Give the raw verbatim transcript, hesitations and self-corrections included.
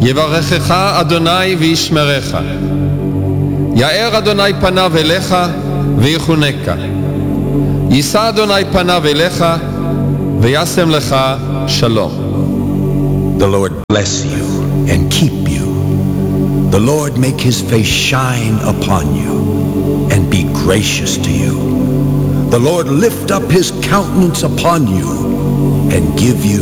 יברכך אדוני וישמרך. יאר אדוני פניו אליך ויחונקה. יישא אדוני פניו אליך וישם לך שלום. The Lord bless you and keep you. The Lord make his face shine upon you and be gracious to you. The Lord lift up his countenance upon you and give you